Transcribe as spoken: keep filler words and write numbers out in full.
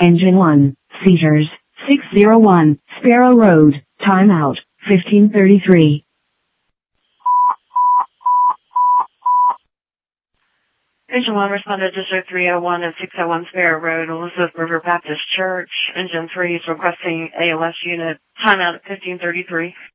Engine one, seizures, six oh one, Sparrow Road, timeout, fifteen thirty-three. Engine one responded to District three oh one and six oh one Sparrow Road, Elizabeth River Baptist Church. Engine three is requesting A L S unit, timeout at fifteen thirty-three.